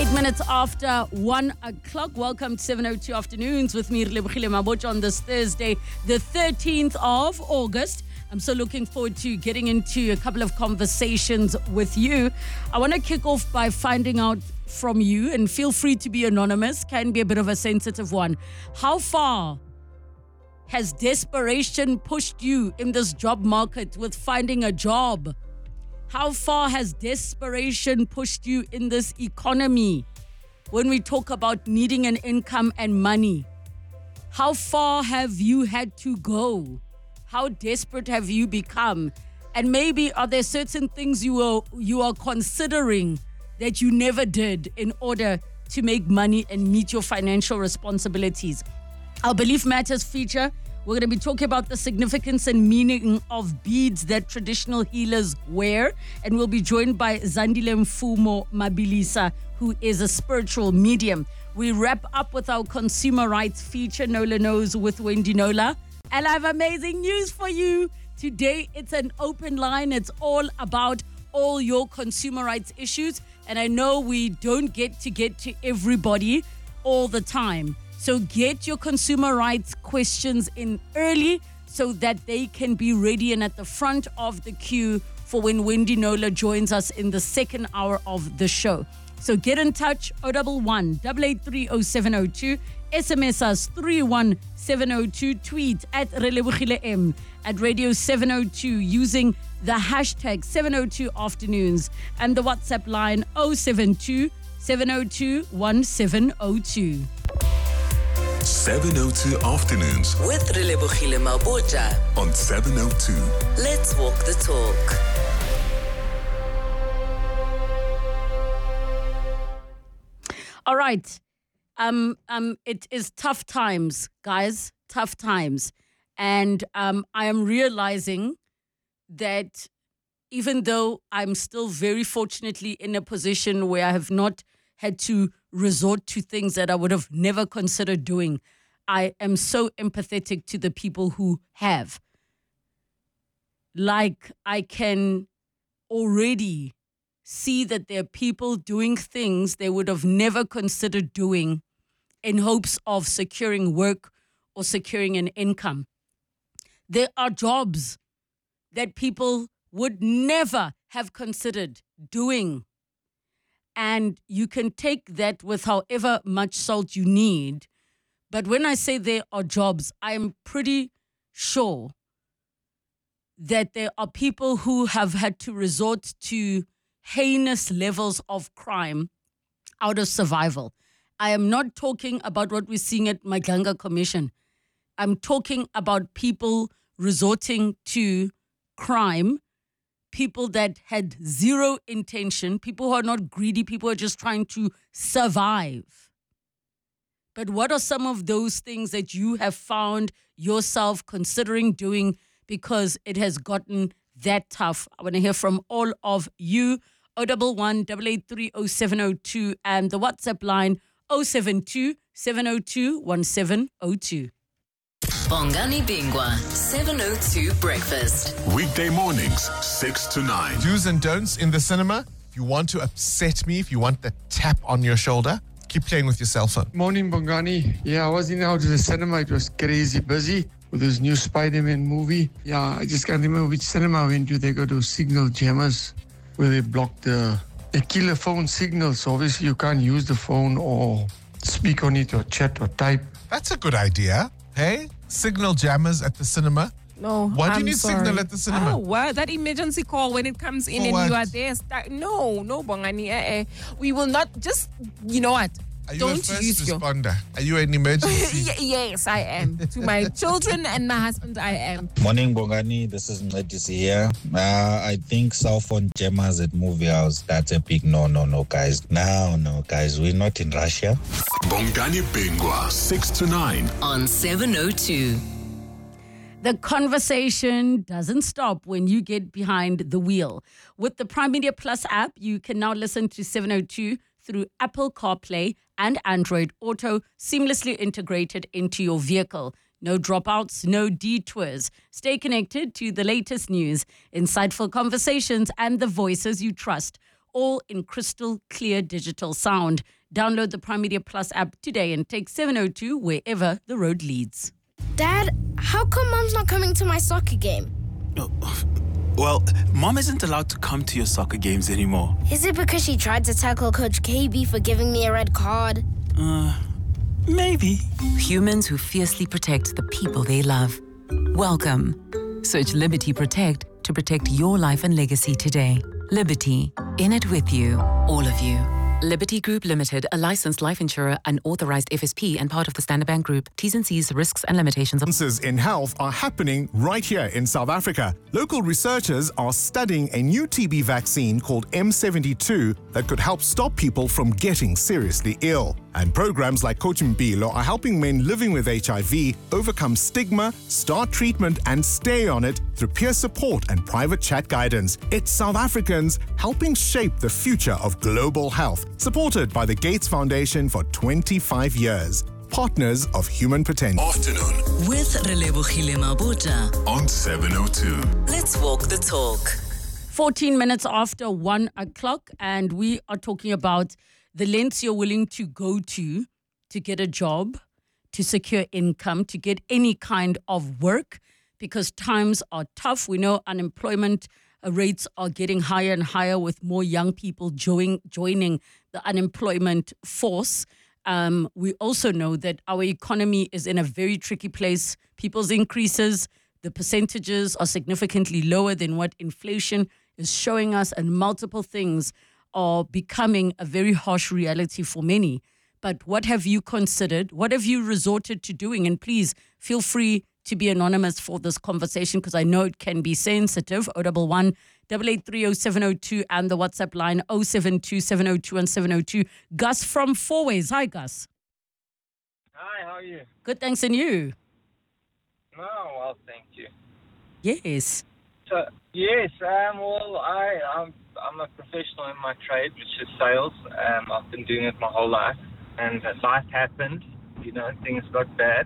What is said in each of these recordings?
8 minutes after 1 o'clock. Welcome to 7:02 Afternoons with me, Relebohile Mabotja, on this Thursday, the 13th of August. I'm so looking forward to getting into a couple of conversations with you. I want to kick off by finding out from you, and feel free to be anonymous, can be a bit of a sensitive one. How far has desperation pushed you in this job market with finding a job? How far has desperation pushed you in this economy when we talk about needing an income and money? How far have you had to go? How desperate have you become? And maybe are there certain things you are considering that you never did in order to make money and meet your financial responsibilities? Our Belief Matters feature, we're going to be talking about the significance and meaning of beads that traditional healers wear. And we'll be joined by Zandile Mfumo Mabilisa, who is a spiritual medium. We wrap up with our consumer rights feature, Nola Knows with Wendy Nola. And I have amazing news for you. Today, it's an open line. It's all about all your consumer rights issues. And I know we don't get to everybody all the time. So get your consumer rights questions in early so that they can be ready and at the front of the queue for when Wendy Nola joins us in the second hour of the show. So get in touch, 011 883 0702, SMS us 31702, tweet at Relebohile M at Radio 702 using the hashtag 702 Afternoons and the WhatsApp line 072 702 1702. 702 Afternoons with Relebohile Mabotja on 702. Let's walk the talk. All right. It is tough times, guys. Tough times. And I am realizing that even though I'm still very fortunately in a position where I have not had to resort to things that I would have never considered doing, I am so empathetic to the people who have. Like, I can already see that there are people doing things they would have never considered doing in hopes of securing work or securing an income. There are jobs that people would never have considered doing. And you can take that with however much salt you need. But when I say there are jobs, I am pretty sure that there are people who have had to resort to heinous levels of crime out of survival. I am not talking about what we're seeing at Maganga Commission. I'm talking about people resorting to crime, people that had zero intention, people who are not greedy, people who are just trying to survive. But what are some of those things that you have found yourself considering doing because it has gotten that tough? I want to hear from all of you. 011 883 0702 and the WhatsApp line 072 702 1702. Bongani Bingwa, 702 Breakfast. Weekday mornings, 6 to 9. Do's and don'ts in the cinema. If you want to upset me, if you want the tap on your shoulder, keep playing with your cell phone. Morning, Bongani. Yeah, I was in out to the cinema. It was crazy busy with this new Spider-Man movie. Yeah, I just can't remember which cinema I went to. They go to Signal Jammers, where they block they kill the phone signal. So obviously you can't use the phone or speak on it or chat or type. That's a good idea. Hey, Signal Jammers at the cinema. No, Why do you I'm need sorry. signal at the cinema? Oh, what? That emergency call when it comes in For and what? you are there. No, Bongani. We will not just, you know what? Are you Don't a first use your... responder? Are you an emergency? Yes, I am. To my children and my husband, I am. Morning, Bongani. This is Ngedisi here. I think cell phone jammers at movie house, that's a big no, guys. No, guys. We're not in Russia. Bongani Bingwa, 6 to 9. On 702. The conversation doesn't stop when you get behind the wheel. With the Prime Media Plus app, you can now listen to 702 through Apple CarPlay and Android Auto, seamlessly integrated into your vehicle. No dropouts, no detours. Stay connected to the latest news, insightful conversations, and the voices you trust, all in crystal clear digital sound. Download the Prime Media Plus app today and take 702 wherever the road leads. Dad, how come Mom's not coming to my soccer game? Well, Mom isn't allowed to come to your soccer games anymore. Is it because she tried to tackle Coach KB for giving me a red card? Maybe. Humans who fiercely protect the people they love. Welcome. Search Liberty Protect to protect your life and legacy today. Liberty, in it with you, all of you. Liberty Group Limited, a licensed life insurer, an authorized FSP, and part of the Standard Bank Group. T's and C's, risks and limitations. Advances in health are happening right here in South Africa. Local researchers are studying a new TB vaccine called M72 that could help stop people from getting seriously ill. And programs like Coach Mpilo are helping men living with HIV overcome stigma, start treatment, and stay on it through peer support and private chat guidance. It's South Africans helping shape the future of global health, supported by the Gates Foundation for 25 years. Partners of human potential. Afternoon With Relebogile Mabota. on 702. Let's walk the talk. 14 minutes after 1 o'clock, and we are talking about the lengths you're willing to go to get a job, to secure income, to get any kind of work, because times are tough. We know unemployment rates are getting higher and higher with more young people joining the unemployment force. We also know that our economy is in a very tricky place. People's increases, the percentages are significantly lower than what inflation is showing us, and multiple things are becoming a very harsh reality for many. But what have you considered? What have you resorted to doing? And please feel free to be anonymous for this conversation, because I know it can be sensitive. 011 8830 702 and the WhatsApp line 072 702 and 702. Gus from Fourways. Hi, Gus. Hi, how are you? Good, thanks. And you? No, well, thank you. Yes. So, yes, well, I'm a professional in my trade, which is sales. I've been doing it my whole life, and life happened. Things got bad.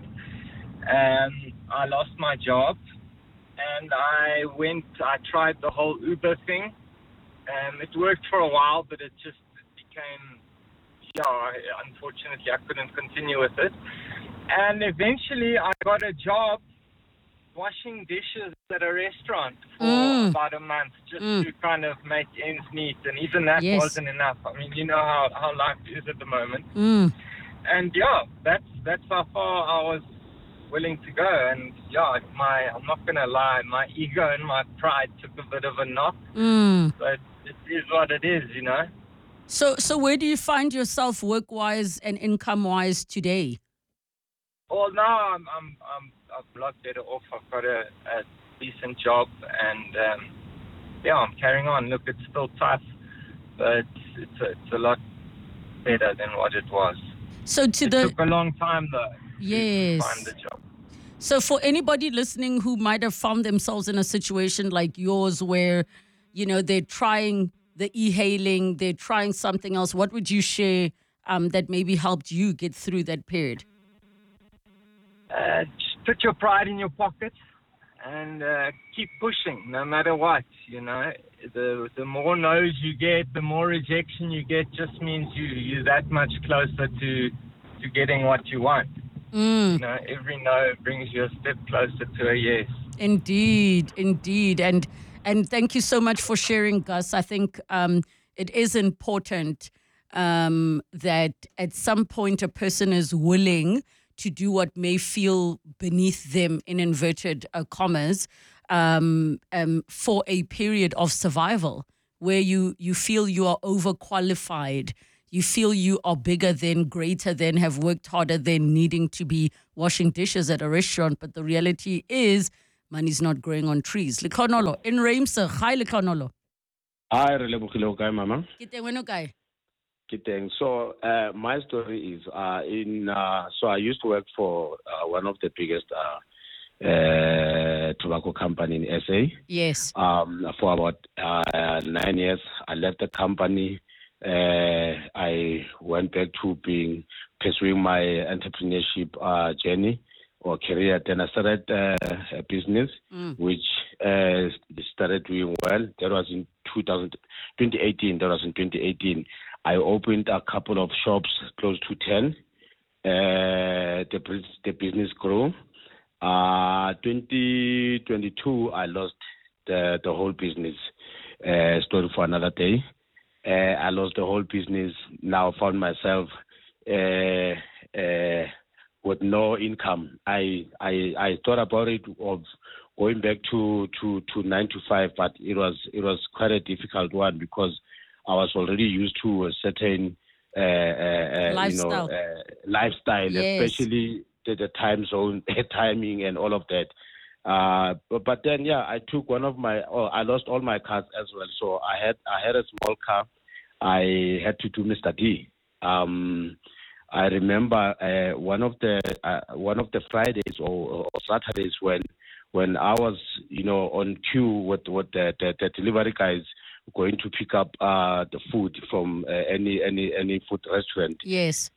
I lost my job, and I tried the whole Uber thing. It worked for a while, but it became, unfortunately, I couldn't continue with it. And eventually I got a job washing dishes at a restaurant for about a month, just to kind of make ends meet, and even that wasn't enough. I mean, you know how life is at the moment. And that's how far I was willing to go. And I'm not gonna lie, my ego and my pride took a bit of a knock, but it is what it is, So where do you find yourself work-wise and income-wise today? Well, now I'm a lot better off. I've got a decent job, and I'm carrying on. Look, it's still tough, but it's a lot better than what it was. So it took a long time though. Yes. To find the job. So for anybody listening who might have found themselves in a situation like yours, where they're trying the e-hailing, they're trying something else, what would you share that maybe helped you get through that period? Just put your pride in your pocket and keep pushing, no matter what. The more no's you get, the more rejection you get, just means you're that much closer to getting what you want. Every no brings you a step closer to a yes. Indeed. And thank you so much for sharing, Gus. I think it is important that at some point a person is willing to do what may feel beneath them, in inverted commas, for a period of survival, where you feel you are overqualified, you feel you are bigger than, greater than, have worked harder than, needing to be washing dishes at a restaurant. But the reality is, money's not growing on trees. Likhonolo, in Ramsey. Hi, Likhonolo. Hi, Relebogile, okay, Mama. Okay. So my story is so I used to work for one of the biggest tobacco company in SA. Yes. For about 9 years, I left the company. I went back to pursuing my entrepreneurship journey or career. Then I started a business which started doing well. That was in 2018. That was in 2018. I opened a couple of shops, close to 10. The business grew. 2022, I lost the whole business. Story for another day. I lost the whole business. Now found myself with no income. I thought about it of going back to 9 to 5, but it was quite a difficult one because I was already used to a certain lifestyle, lifestyle, yes. Especially the time zone, timing, and all of that. But then, I took I lost all my cars as well. So I had a small car. I had to do Mr. D. I remember one of the Fridays or Saturdays when I was on queue with the delivery guys going to pick up the food from any food restaurant. Yes.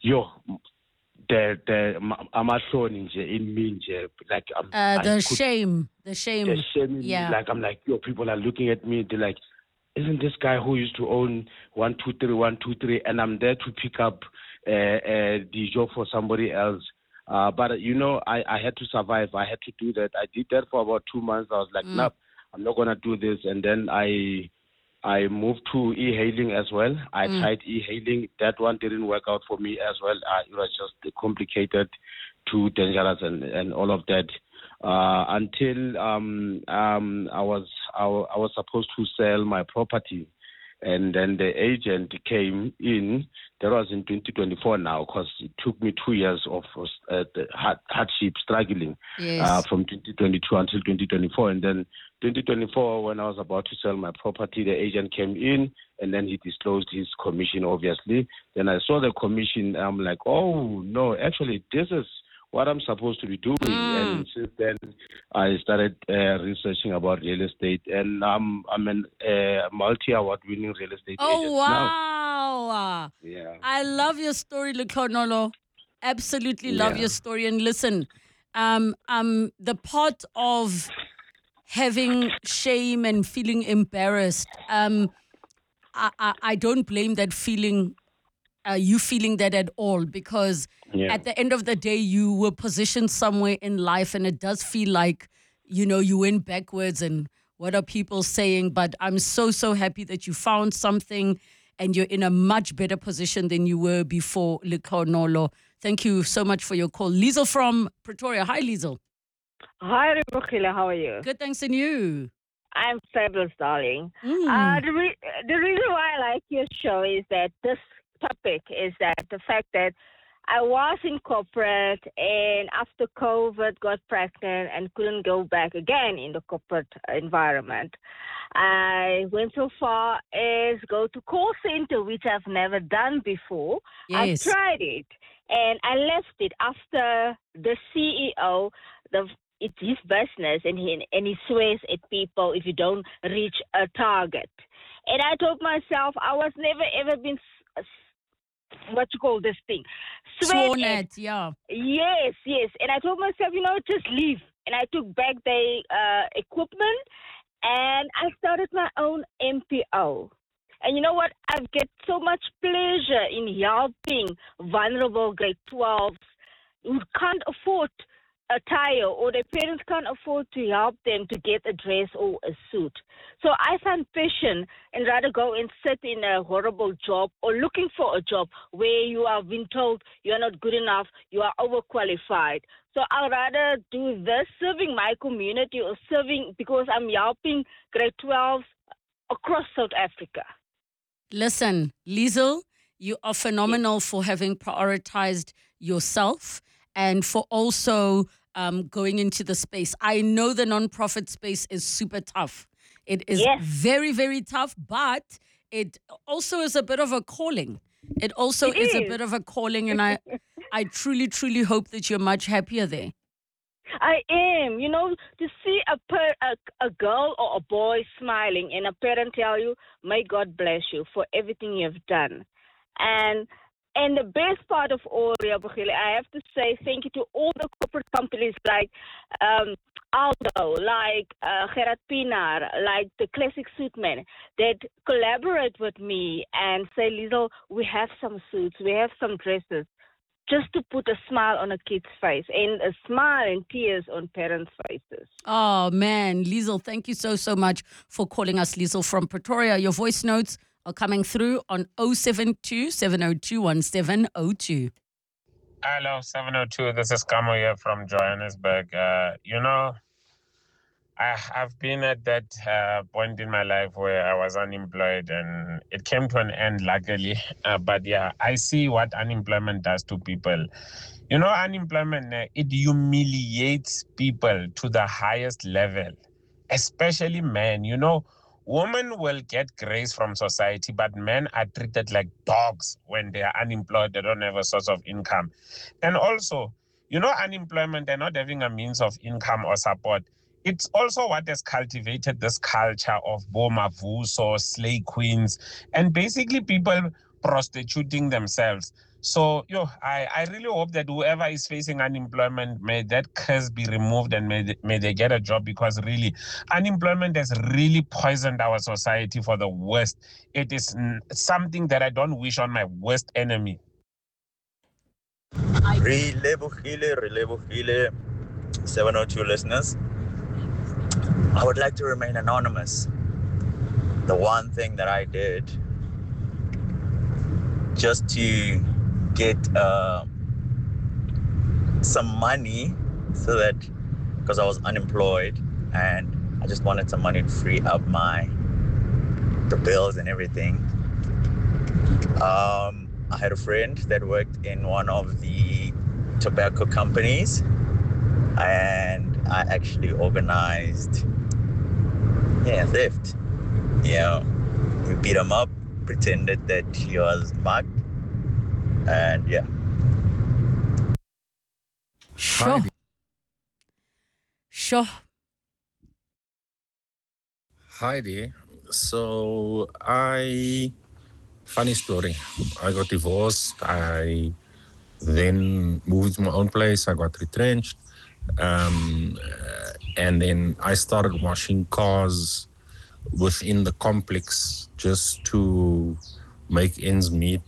I'm in me, like the shame. The shame. Yeah. Like I'm like, people are looking at me. They're like, isn't this guy who used to own 123, and I'm there to pick up the job for somebody else. But I had to survive. I had to do that. I did that for about 2 months. I was like, no, I'm not gonna do this. And then I moved to e-hailing as well. I tried e-hailing. That one didn't work out for me as well. It was just complicated, too dangerous, and all of that. Until I was supposed to sell my property, and then the agent came in. That was in 2024 now, because it took me 2 years of hardship, struggling, yes. From 2022 until 2024. And then 2024, when I was about to sell my property, the agent came in, and then he disclosed his commission, obviously. Then I saw the commission. I'm like, oh, no, actually, this is what I'm supposed to be doing. And since then, I started researching about real estate, and I'm a multi-award-winning real estate agent now. Oh, wow. Yeah. I love your story, Lekonolo. Absolutely love your story. And listen, the part of having shame and feeling embarrassed, I don't blame that feeling, you feeling that at all, because at the end of the day, you were positioned somewhere in life, and it does feel like, you went backwards and what are people saying? But I'm so, so happy that you found something and you're in a much better position than you were before, Lekonolo. Thank you so much for your call. Liesel from Pretoria. Hi, Liesel. Hi, Rebecca. How are you? Good, thanks, and you? I'm fabulous, darling. The reason why I like your show is that this topic is that the fact that I was in corporate, and after COVID got pregnant and couldn't go back again in the corporate environment. I went so far as go to call center, which I've never done before. Yes. I tried it, and I left it after the CEO, it's his business, and he swears at people if you don't reach a target. And I told myself I was never ever been sworn at, yeah. Yes. And I told myself, just leave. And I took back the equipment, and I started my own MPO. And you know what? I get so much pleasure in helping vulnerable grade 12s who can't afford attire, or their parents can't afford to help them to get a dress or a suit. So I find passion and rather go and sit in a horrible job or looking for a job where you are being told you're not good enough, you are overqualified. So I'd rather do this, serving my community, or serving because I'm helping grade 12s across South Africa. Listen, Liesel, you are phenomenal for having prioritized yourself and for also going into the space. I know the nonprofit space is super tough. It is very, very tough, but it also is a bit of a calling. It also is a bit of a calling, and I truly, truly hope that you're much happier there. I am. To see a girl or a boy smiling and a parent tell you, may God bless you for everything you've done. And And the best part of all, Lebohile, I have to say thank you to all the corporate companies like Aldo, like Gerard Pinar, like the Classic Suitman that collaborate with me and say, Liesl, we have some suits, we have some dresses, just to put a smile on a kid's face and a smile and tears on parents' faces. Oh, man. Liesl, thank you so much for calling us, Liesl from Pretoria. Your voice notes are coming through on 072 702 1702. Hello, 702. This is Kamo here from Johannesburg. I've been at that point in my life where I was unemployed and it came to an end, luckily. But yeah, I see what unemployment does to people. Unemployment, it humiliates people to the highest level, especially men. Women will get grace from society, but men are treated like dogs when they are unemployed. They don't have a source of income. And also, unemployment and not having a means of income or support, it's also what has cultivated this culture of Bomavuso, slay queens, and basically people prostituting themselves. So, I really hope that whoever is facing unemployment, may that curse be removed and may they get a job, because really, unemployment has really poisoned our society for the worst. It is something that I don't wish on my worst enemy. Relebohile, 702 listeners. I would like to remain anonymous. The one thing that I did just to get some money, so that, because I was unemployed and I just wanted some money to free up the bills and everything. I had a friend that worked in one of the tobacco companies, and I actually organized theft. We beat him up, pretended that he was mugged, and yeah. Sure. Hi there. So funny story. I got divorced. I then moved to my own place. I got retrenched. And then I started washing cars within the complex just to make ends meet.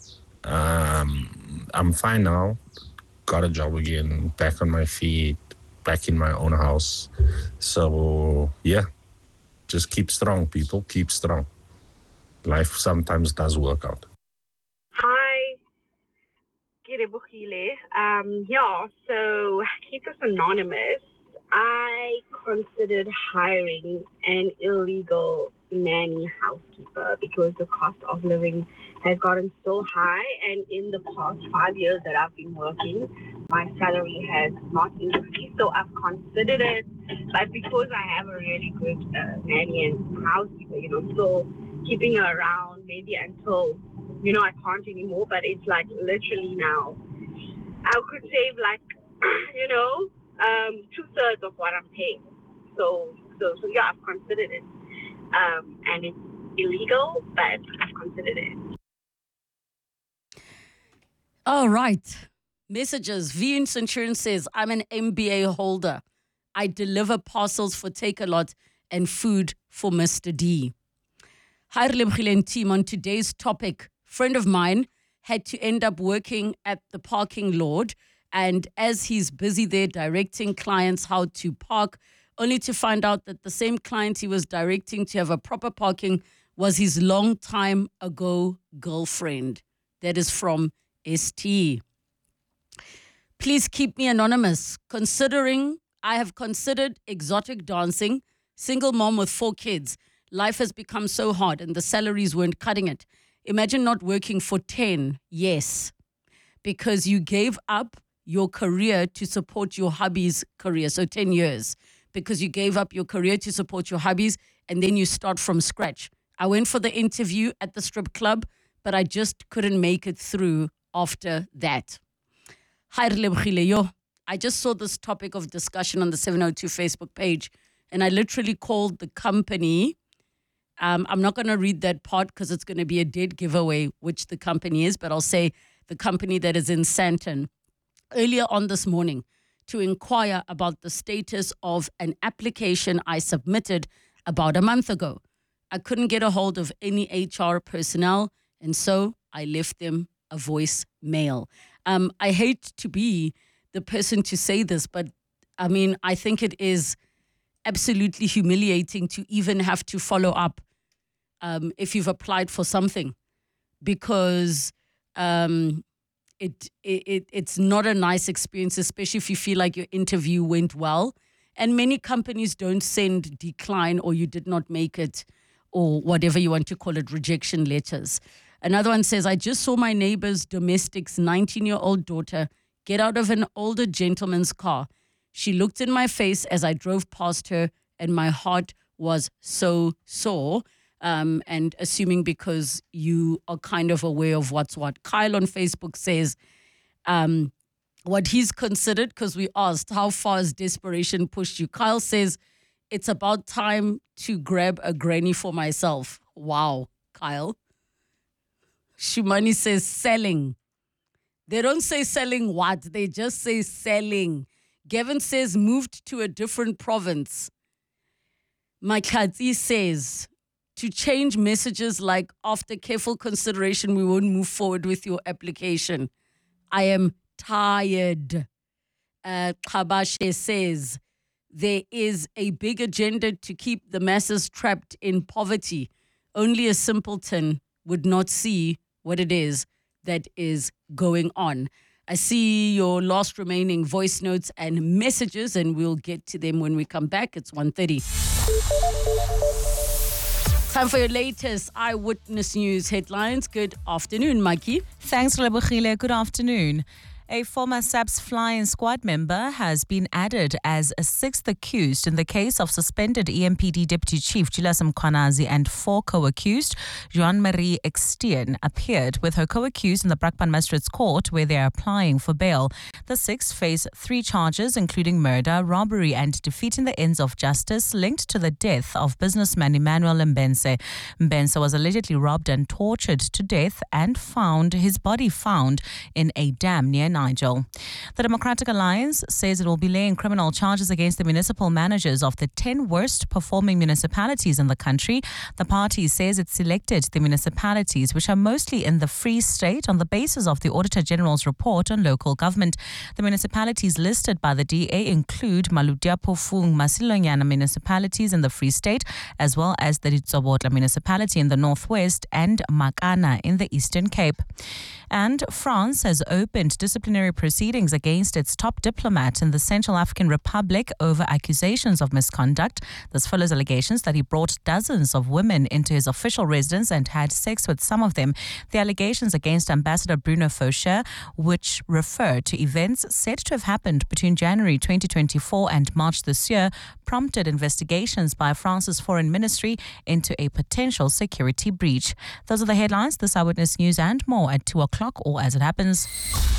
I'm fine now. Got a job again, back on my feet, back in my own house. So, yeah, just keep strong, people. Keep strong. Life sometimes does work out. Hi, Kirebohile. So keep us anonymous. I considered hiring an illegal nanny housekeeper because the cost of living has gotten so high, and in the past 5 years that I've been working, my salary has not increased. So I've considered it, but because I have a really good nanny and housekeeper, so keeping her around maybe until, I can't anymore, but it's like literally now, I could save like, 2/3 of what I'm paying. So yeah, I've considered it. And it's illegal, but I've considered it. All right. Messages. V in Centurion says, I'm an MBA holder. I deliver parcels for Take-A-Lot and food for Mr. D. Hi, Relebohile and team. On today's topic, friend of mine had to end up working at the parking lot, and as he's busy there directing clients how to park, only to find out that the same client he was directing to have a proper parking was his long time ago girlfriend. That is from ST. Please keep me anonymous. Considering I have considered exotic dancing, single mom with 4 kids, life has become so hard and the salaries weren't cutting it. Imagine not working for 10 years because you gave up your career to support your hubby's career. So 10 years because you gave up your career to support your hubbies and then you start from scratch. I went for the interview at the strip club, but I just couldn't make it through after that. Hi, Relebohile. I just saw this topic of discussion on the 702 Facebook page, and I literally called the company. I'm not going to read that part because it's going to be a dead giveaway which the company is, but I'll say the company that is in Sandton, earlier on this morning to inquire about the status of an application I submitted about a month ago. I couldn't get a hold of any HR personnel, and so I left them a voicemail. I hate to be the person to say this, but I mean, I think it is absolutely humiliating to even have to follow up if you've applied for something, because it's not a nice experience, especially if you feel like your interview went well. And many companies don't send decline or you did not make it or whatever you want to call it, rejection letters. Another one says, I just saw my neighbor's domestic's 19-year-old daughter get out of an older gentleman's car. She looked in my face as I drove past her and my heart was so sore. And assuming because you are kind of aware of what's what. Kyle on Facebook says what he's considered, because we asked how far has desperation pushed you. Kyle says, it's about time to grab a granny for myself. Wow, Kyle. Shumani says selling. They don't say selling what, they just say selling. Gavin says moved to a different province. Makati says to change messages like after careful consideration, we won't move forward with your application. I am tired. Kabashe says there is a big agenda to keep the masses trapped in poverty. Only a simpleton would not see what it is that is going on. I see your last remaining voice notes and messages, and we'll get to them when we come back. It's 1:30. Time for your latest Eyewitness News headlines. Good afternoon, Mikey. Thanks, Lebohile. Good afternoon. A former SAPS flying squad member has been added as a sixth accused in the case of suspended EMPD Deputy Chief Julius Mkhwanazi and 4 co-accused. Jean-Marie Extien appeared with her co-accused in the Brakpan Magistrates Court where they are applying for bail. The six face 3 charges including murder, robbery and defeating the ends of justice linked to the death of businessman Emmanuel Mbense. Mbense was allegedly robbed and tortured to death and his body found in a dam near Nigel. The Democratic Alliance says it will be laying criminal charges against the municipal managers of the 10 worst performing municipalities in the country. The party says it selected the municipalities which are mostly in the Free State on the basis of the Auditor General's report on local government. The municipalities listed by the DA include Maludia, Pofung, Masilonyana municipalities in the Free State, as well as the Ditsobotla municipality in the Northwest and Makana in the Eastern Cape. And France has opened disciplinary proceedings against its top diplomat in the Central African Republic over accusations of misconduct. This follows allegations that he brought dozens of women into his official residence and had sex with some of them. The allegations against Ambassador Bruno Faucher, which refer to events said to have happened between January 2024 and March this year, prompted investigations by France's foreign ministry into a potential security breach. Those are the headlines. This Eyewitness News and more at 2 o'clock or as it happens.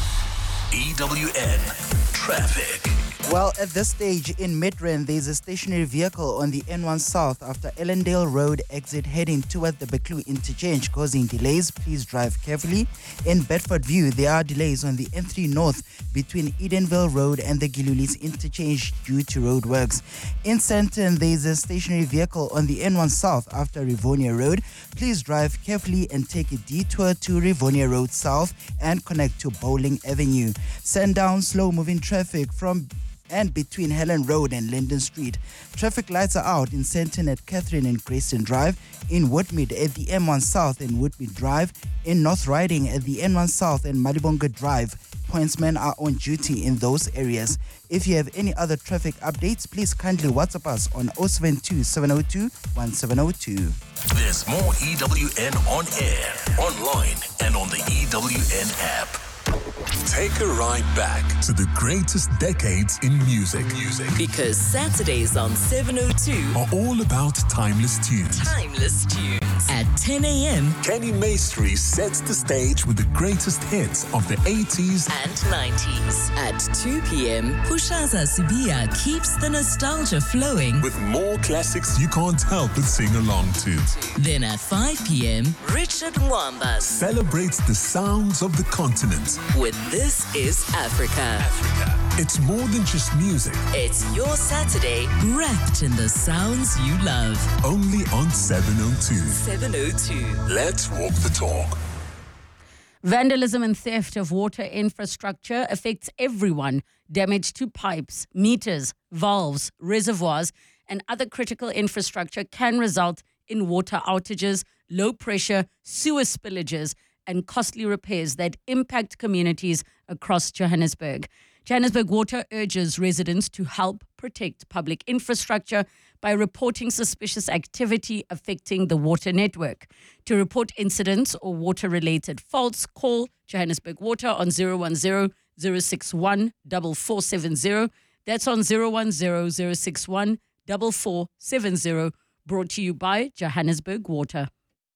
EWN Traffic. Well, at this stage in Midrand, there's a stationary vehicle on the N1 South after Ellendale Road exit heading toward the Beklu interchange, causing delays. Please drive carefully. In Bedfordview, there are delays on the N3 North between Edenville Road and the Gilulis interchange due to roadworks. In Sandton, there's a stationary vehicle on the N1 South after Rivonia Road. Please drive carefully and take a detour to Rivonia Road South and connect to Bowling Avenue. Send down slow-moving traffic from and between Helen Road and Linden Street. Traffic lights are out in Sandton at Catherine and Grayston Drive, in Woodmead at the M1 South and Woodmead Drive, in North Riding at the N1 South and Malibonga Drive. Pointsmen are on duty in those areas. If you have any other traffic updates, please kindly WhatsApp us on 072 702 1702. There's more EWN on air, online, and on the EWN app. Take a ride back to the greatest decades in music. Because Saturdays on 702 are all about timeless tunes. Timeless tunes. evenings at 10 a.m. Kenny Maestri sets the stage with the greatest hits of the 80s and 90s. At 2 p.m., Pushaza Sibia keeps the nostalgia flowing with more classics you can't help but sing along to. Then at 5 p.m., Richard Mwamba celebrates the sounds of the continent with This Is Africa. It's more than just music. It's your Saturday wrapped in the sounds you love. Only on 702. 702. Let's walk the talk. Vandalism and theft of water infrastructure affects everyone. Damage to pipes, meters, valves, reservoirs, and other critical infrastructure can result in water outages, low pressure, sewer spillages, and costly repairs that impact communities across Johannesburg. Johannesburg Water urges residents to help protect public infrastructure by reporting suspicious activity affecting the water network. To report incidents or water-related faults, call Johannesburg Water on 010-061-4470. That's on 010-061-4470. Brought to you by Johannesburg Water.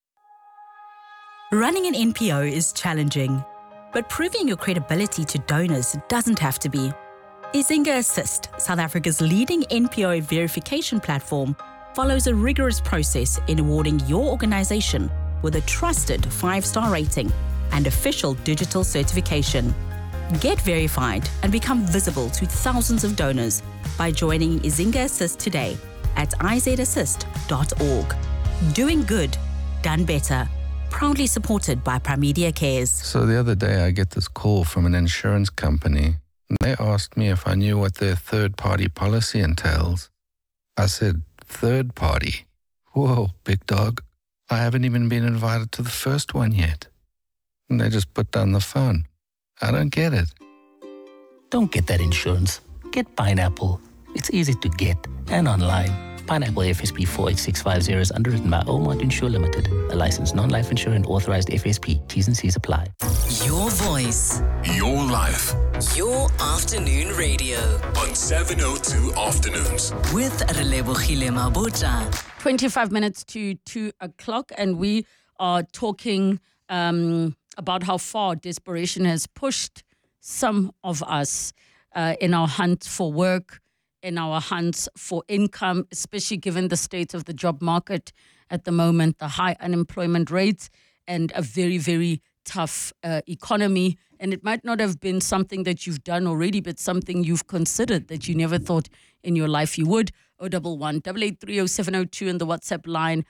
Running an NPO is challenging, but proving your credibility to donors doesn't have to be. Izinga Assist, South Africa's leading NPO verification platform, follows a rigorous process in awarding your organization with a trusted 5-star rating and official digital certification. Get verified and become visible to thousands of donors by joining Izinga Assist today at izassist.org. Doing good, done better. Proudly supported by Primedia Cares. So the other day I get this call from an insurance company. They asked me if I knew what their third-party policy entails. I said, third party? Whoa, big dog. I haven't even been invited to the first one yet. And they just put down the phone. I don't get it. Don't get that insurance. Get Pineapple. It's easy to get and online. Pineapple FSP 48650 is underwritten by Omont Insure Limited, a licensed non-life insurer and authorized FSP. T's and C's apply. Your voice. Your life. Your afternoon radio. On 702 Afternoons. With Relebohile Mabota. 25 minutes to 2 o'clock, and we are talking about how far desperation has pushed some of us in our hunt for work, in our hunts for income, especially given the state of the job market at the moment, the high unemployment rates, and a very, very tough economy. And it might not have been something that you've done already, but something you've considered that you never thought in your life you would. 011-883-0702 and the WhatsApp line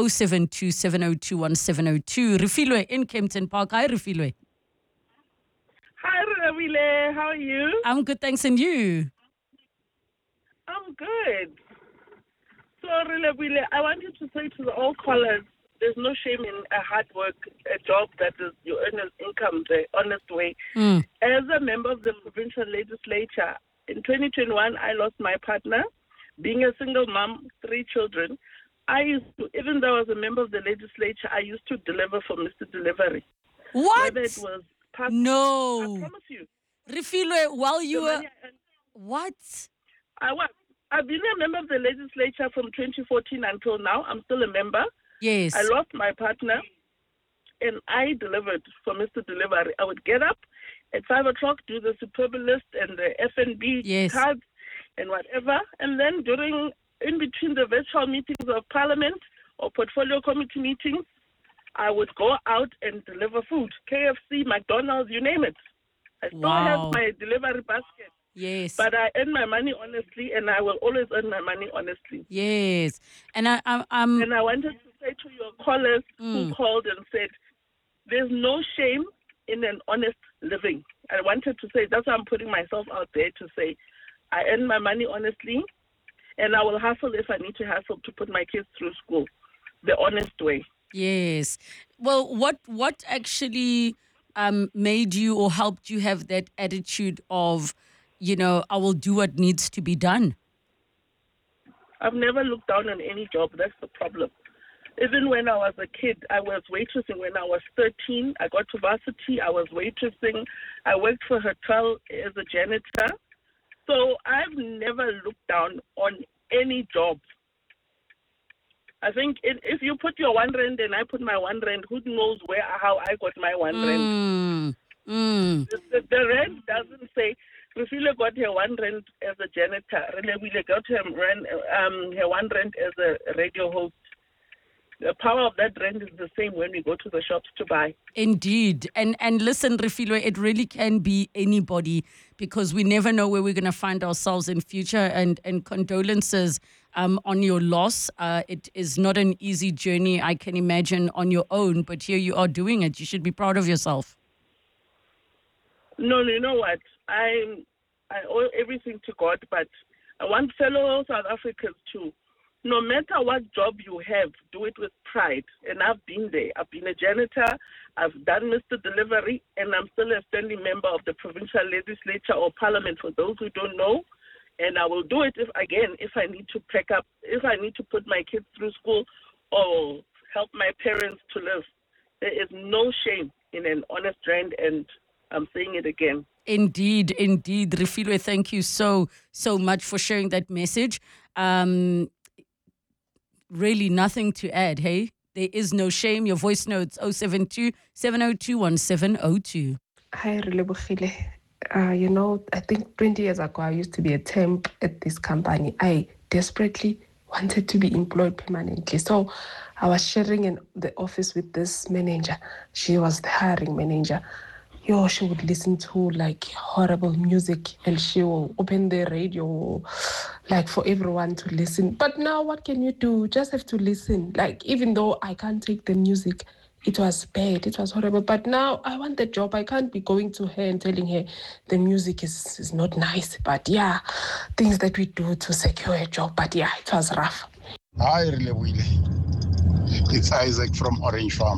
072-702-1702. Refilwe in Kempton Park. Hi, Refilwe. Hi, Ravile. How are you? I'm good, thanks. And you? I'm good. So, Ravile, I wanted to say to all callers, there's no shame in a hard work, a job that is you earn an income the honest way. As a member of the provincial legislature, in 2021, I lost my partner. Being a single mom, 3 children, I used to, even though I was a member of the legislature, I used to deliver for Mr. Delivery. What? Whether it was no. I promise you. Refilwe, while you were... What? I've been a member of the legislature from 2014 until now. I'm still a member. Yes. I lost my partner, and I delivered for Mr. Delivery. I would get up at 5 o'clock, do the superbalist and the FNB cards and whatever, and then in between the virtual meetings of Parliament or portfolio committee meetings, I would go out and deliver food. KFC, McDonald's, you name it. I still have my delivery basket. Yes. But I earn my money honestly, and I will always earn my money honestly. Yes. And And I wanted to say to your callers who called and said, there's no shame in an honest living. I wanted to say, that's why I'm putting myself out there to say, I earn my money honestly, and I will hustle if I need to hustle to put my kids through school the honest way. Yes. Well, what actually made you or helped you have that attitude of, I will do what needs to be done? I've never looked down on any job. That's the problem. Even when I was a kid, I was waitressing. When I was 13, I got to varsity. I was waitressing. I worked for a hotel as a janitor. So I've never looked down on any job. I think if you put your 1 rand and I put my 1 rand, who knows how I got my 1 rand? The rand doesn't say. Refile got her 1 rand as a janitor. Relebile got her 1 rand as a radio host. The power of that rand is the same when we go to the shops to buy. Indeed. And listen, Refilwe, it really can be anybody because we never know where we're going to find ourselves in future. And condolences on your loss. It is not an easy journey, I can imagine, on your own. But here you are doing it. You should be proud of yourself. No, you know what? I owe everything to God, but I want fellow South Africans to, no matter what job you have, do it with pride. And I've been there. I've been a janitor. I've done Mr. Delivery, and I'm still a standing member of the provincial legislature or parliament for those who don't know. And I will do it if I need to pack up, if I need to put my kids through school or help my parents to live. There is no shame in an honest rand, and I'm saying it again. Indeed. Refilwe, thank you so much for sharing that message. Really nothing to add, hey? There is no shame. Your voice notes 072-702-1702. Hi, Relebogile. I think 20 years ago, I used to be a temp at this company. I desperately wanted to be employed permanently. So I was sharing in the office with this manager. She was the hiring manager. She would listen to like horrible music and she will open the radio like for everyone to listen. But now what can you do? Just have to listen. Like even though I can't take the music, it was bad, it was horrible. But now I want the job. I can't be going to her and telling her the music is not nice. But yeah, things that we do to secure a job. But yeah, it was rough. Hi, Relebogile. It's Isaac from Orange Farm.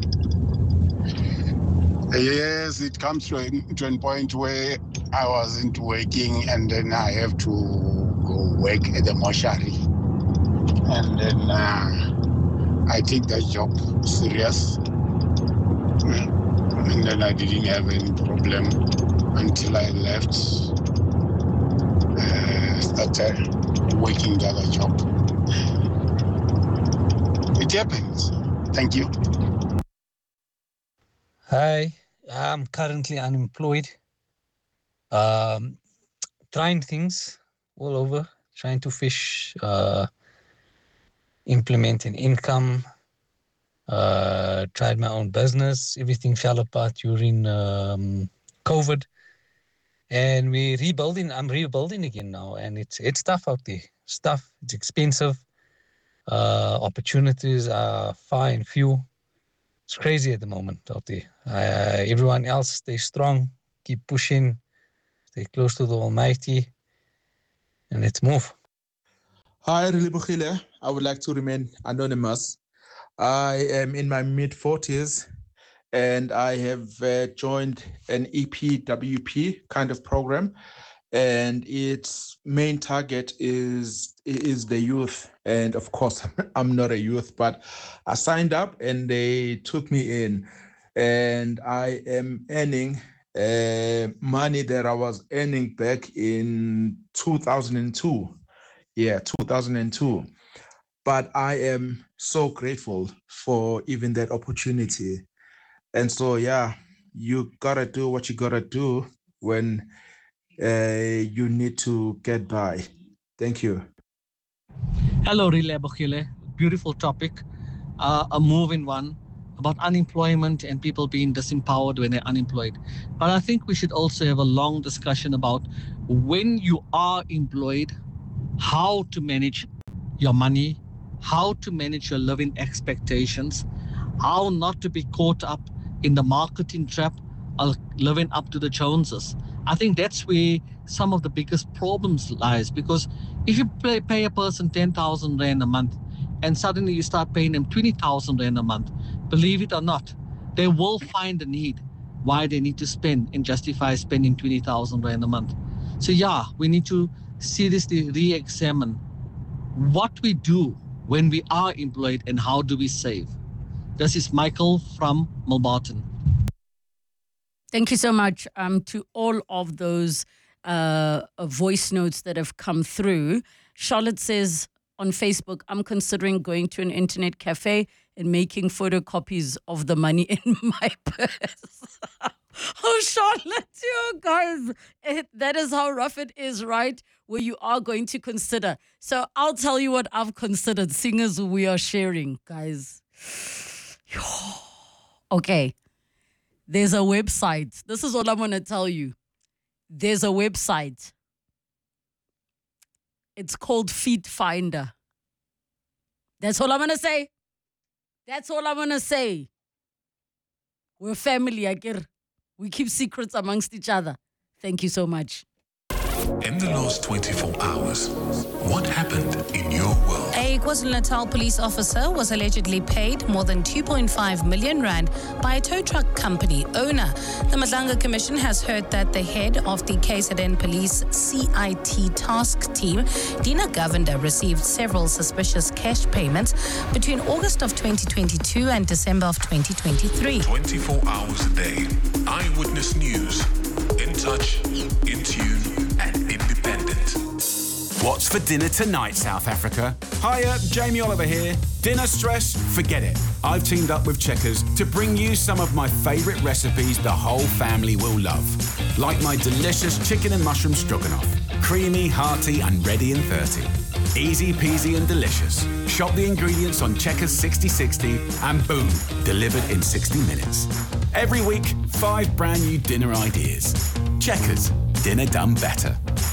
Yes, it comes to a point where I wasn't working and then I have to go work at the mortuary. And then I take that job serious. And then I didn't have any problem until I left, started working the other job. It happens. Thank you. Hi, I'm currently unemployed. Trying things all over, trying to fish, implement an income, tried my own business. Everything fell apart during COVID. And we're rebuilding. I'm rebuilding again now. And it's tough out there. It's tough. It's expensive. Opportunities are far and few. It's crazy at the moment out there. Everyone else, stay strong, keep pushing, stay close to the Almighty, and let's move. Hi, Relebogile. I would like to remain anonymous. I am in my mid-40s, and I have joined an EPWP kind of program, and its main target is the youth. And of course, I'm not a youth, but I signed up and they took me in. And I am earning money that I was earning back in 2002. Yeah, 2002. But I am so grateful for even that opportunity. And so, yeah, you gotta do what you gotta do when you need to get by. Thank you. Hello, Relebogile. Beautiful topic, a moving one about unemployment and people being disempowered when they're unemployed. But I think we should also have a long discussion about when you are employed, how to manage your money, how to manage your living expectations, how not to be caught up in the marketing trap of living up to the Joneses. I think that's where some of the biggest problems lies, because if you pay a person 10,000 Rand a month and suddenly you start paying them 20,000 Rand a month, believe it or not, they will find a need why they need to spend and justify spending 20,000 Rand a month. So yeah, we need to seriously re-examine what we do when we are employed and how do we save. This is Michael from Milbarton. Thank you so much to all of those voice notes that have come through. Charlotte says, on Facebook, I'm considering going to an internet cafe and making photocopies of the money in my purse. Oh, Charlotte, you guys, that is how rough it is, right? Where you are going to consider. So I'll tell you what I've considered, seeing as we are sharing, guys. Okay. There's a website. This is all I'm going to tell you. There's a website. It's called Feet Finder. That's all I'm going to say. That's all I'm going to say. We're family, Akir. We keep secrets amongst each other. Thank you so much. In the last 24 hours, what happened in your world? A KwaZulu-Natal police officer was allegedly paid more than 2.5 million rand by a tow truck company owner. The Madlanga Commission has heard that the head of the KZN Police CIT task team, Dina Govender, received several suspicious cash payments between August of 2022 and December of 2023. 24 hours a day. Eyewitness News. In touch, in tune, and independent. What's for dinner tonight, South Africa? Hiya, Jamie Oliver here. Dinner stress? Forget it. I've teamed up with Checkers to bring you some of my favourite recipes the whole family will love. Like my delicious chicken and mushroom stroganoff. Creamy, hearty and ready in 30. Easy peasy and delicious. Shop the ingredients on Checkers 6060 and boom, delivered in 60 minutes. Every week, 5 brand new dinner ideas. Checkers, dinner done better.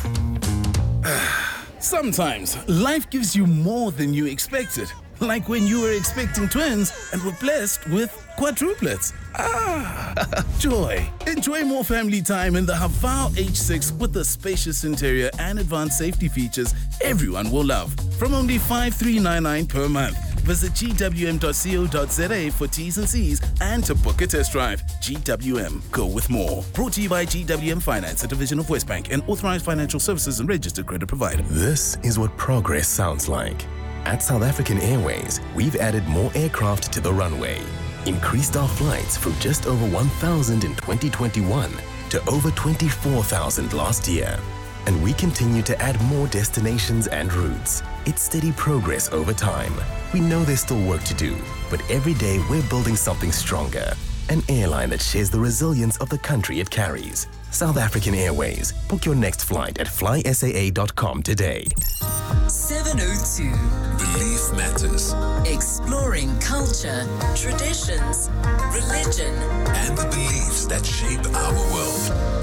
Sometimes life gives you more than you expected. Like when you were expecting twins and were blessed with quadruplets. Joy. Enjoy more family time in the Haval H6 with the spacious interior and advanced safety features everyone will love. From only $5,399 per month. Visit gwm.co.za for T's and C's and to book a test drive. GWM. Go with more. Brought to you by GWM Finance, a division of Westbank and authorized financial services and registered credit provider. This is what progress sounds like. At South African Airways, we've added more aircraft to the runway, increased our flights from just over 1,000 in 2021 to over 24,000 last year. And we continue to add more destinations and routes. It's steady progress over time. We know there's still work to do, but every day we're building something stronger. An airline that shares the resilience of the country it carries. South African Airways. Book your next flight at flysaa.com today. 702. Belief matters. Exploring culture, traditions, religion, and the beliefs that shape our world.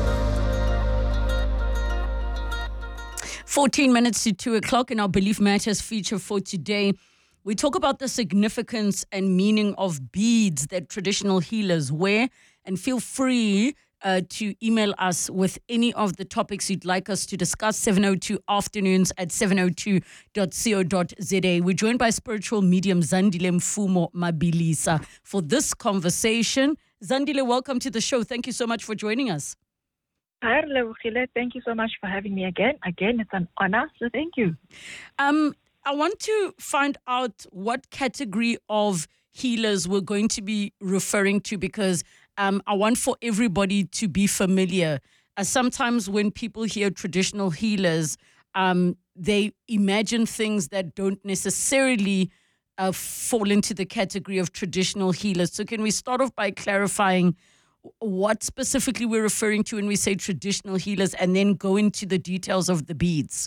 14 minutes to 2 o'clock in our Belief Matters feature for today. We talk about the significance and meaning of beads that traditional healers wear, and feel free to email us with any of the topics you'd like us to discuss. 702 afternoons at 702.co.za. We're joined by spiritual medium Zandile Mfumo Mabilisa for this conversation. Zandile, welcome to the show. Thank you so much for joining us. Hi, Lebohile. Thank you so much for having me again. Again, it's an honor, so thank you. I want to find out what category of healers we're going to be referring to, because I want for everybody to be familiar. Sometimes when people hear traditional healers, they imagine things that don't necessarily fall into the category of traditional healers. So can we start off by clarifying what specifically we're referring to when we say traditional healers, and then go into the details of the beads?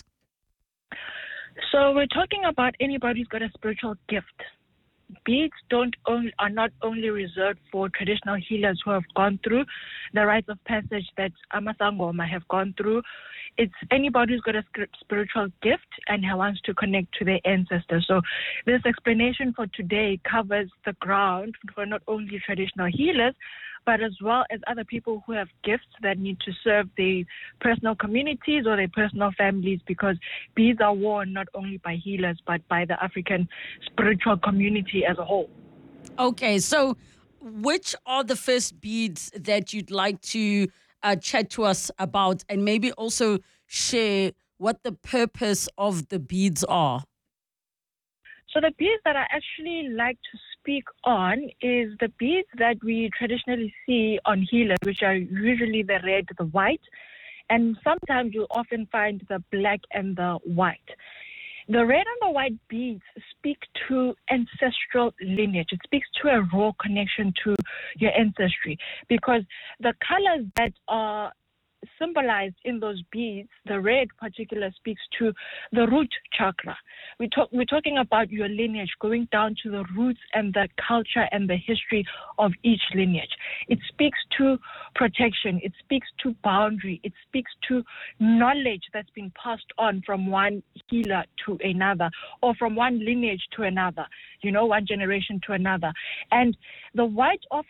So we're talking about anybody who's got a spiritual gift. Beads are not only reserved for traditional healers who have gone through the rites of passage that Amasangoma have gone through. It's anybody who's got a spiritual gift and who wants to connect to their ancestors. So this explanation for today covers the ground for not only traditional healers, but as well as other people who have gifts that need to serve their personal communities or their personal families, because beads are worn not only by healers, but by the African spiritual community as a whole. Okay, so which are the first beads that you'd like to chat to us about, and maybe also share what the purpose of the beads are? So the beads that I actually like to speak on is the beads that we traditionally see on healers, which are usually the red, the white, and sometimes you'll often find the black and the white. The red and the white beads speak to ancestral lineage. It speaks to a raw connection to your ancestry, because the colors that are symbolized in those beads, the red particular speaks to the root chakra. We're talking about your lineage, going down to the roots and the culture and the history of each lineage. It speaks to protection. It speaks to boundary. It speaks to knowledge that's been passed on from one healer to another, or from one lineage to another, one generation to another. And the white often